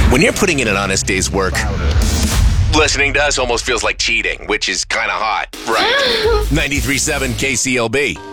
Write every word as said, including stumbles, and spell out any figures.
When you're putting in an honest day's work, listening to us almost feels like cheating, which is kind of hot. Right. ninety-three point seven K C L B.